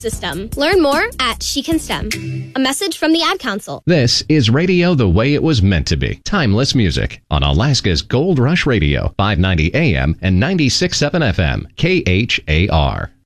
system. Learn more at She Can STEM. A message from the Ad Council. This is radio the way it was meant to be. Timeless music on Alaska's Gold Rush Radio, 590 AM and 96.7 FM, KHAR.